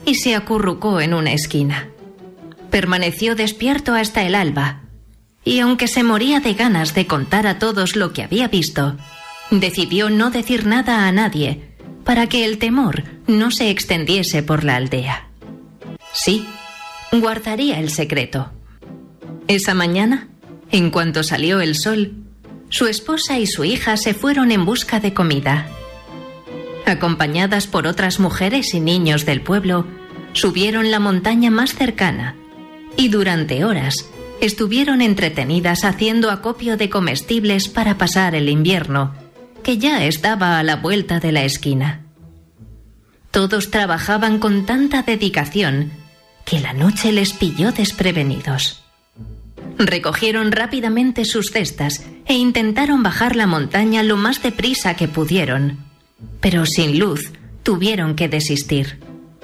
y se acurrucó en una esquina. Permaneció despierto hasta el alba, y aunque se moría de ganas de contar a todos lo que había visto, decidió no decir nada a nadie para que el temor no se extendiese por la aldea. Sí, guardaría el secreto. Esa mañana, en cuanto salió el sol, su esposa y su hija se fueron en busca de comida. Acompañadas por otras mujeres y niños del pueblo, subieron la montaña más cercana y durante horas estuvieron entretenidas haciendo acopio de comestibles para pasar el invierno, que ya estaba a la vuelta de la esquina. Todos trabajaban con tanta dedicación que la noche les pilló desprevenidos. Recogieron rápidamente sus cestas e intentaron bajar la montaña lo más deprisa que pudieron, pero sin luz tuvieron que desistir.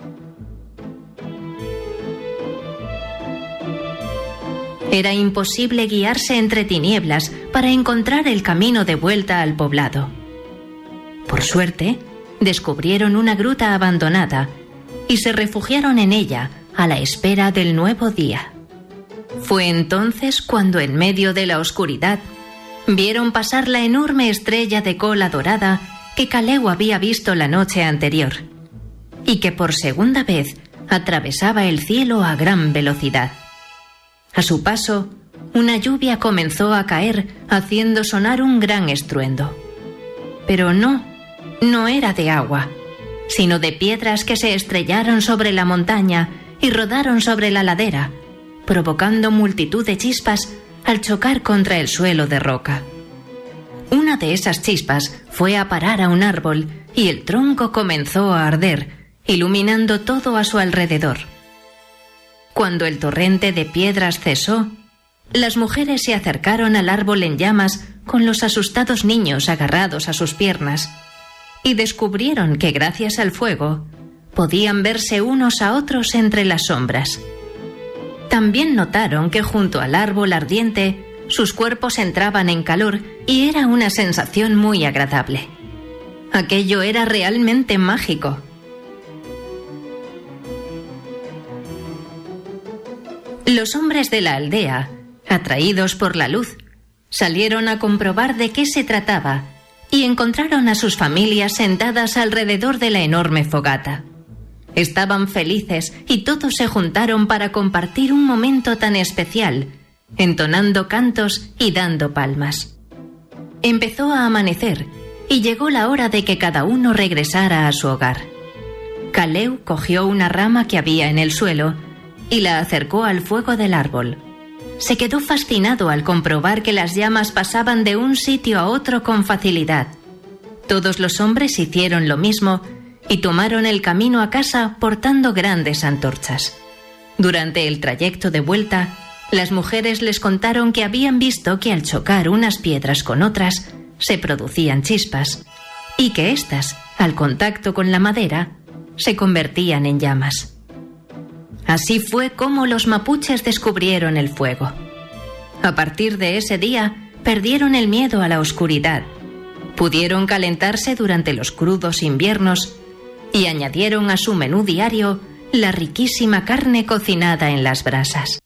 Era imposible guiarse entre tinieblas para encontrar el camino de vuelta al poblado. Por suerte, descubrieron una gruta abandonada y se refugiaron en ella a la espera del nuevo día. Fue entonces cuando, en medio de la oscuridad, vieron pasar la enorme estrella de cola dorada que Caleu había visto la noche anterior y que por segunda vez atravesaba el cielo a gran velocidad. A su paso, una lluvia comenzó a caer, haciendo sonar un gran estruendo. Pero no era de agua, sino de piedras que se estrellaron sobre la montaña y rodaron sobre la ladera, provocando multitud de chispas al chocar contra el suelo de roca. Una de esas chispas fue a parar a un árbol y el tronco comenzó a arder, iluminando todo a su alrededor. Cuando el torrente de piedras cesó, las mujeres se acercaron al árbol en llamas con los asustados niños agarrados a sus piernas y descubrieron que gracias al fuego podían verse unos a otros entre las sombras. También notaron que junto al árbol ardiente sus cuerpos entraban en calor y era una sensación muy agradable. Aquello era realmente mágico. Los hombres de la aldea, atraídos por la luz, salieron a comprobar de qué se trataba y encontraron a sus familias sentadas alrededor de la enorme fogata. Estaban felices y todos se juntaron para compartir un momento tan especial, entonando cantos y dando palmas. Empezó a amanecer y llegó la hora de que cada uno regresara a su hogar. Caleu cogió una rama que había en el suelo y la acercó al fuego del árbol. Se quedó fascinado al comprobar que las llamas pasaban de un sitio a otro con facilidad. Todos los hombres hicieron lo mismo y tomaron el camino a casa portando grandes antorchas. Durante el trayecto de vuelta, las mujeres les contaron que habían visto que al chocar unas piedras con otras se producían chispas y que éstas, al contacto con la madera, se convertían en llamas. Así fue como los mapuches descubrieron el fuego. A partir de ese día, perdieron el miedo a la oscuridad, pudieron calentarse durante los crudos inviernos y añadieron a su menú diario la riquísima carne cocinada en las brasas.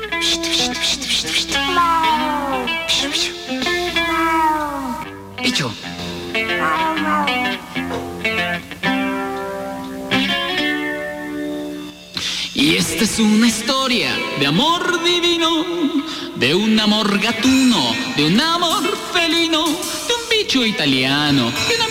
Bicho. Y esta es una historia de amor divino, de un amor gatuno, de un amor felino, de un bicho italiano, de una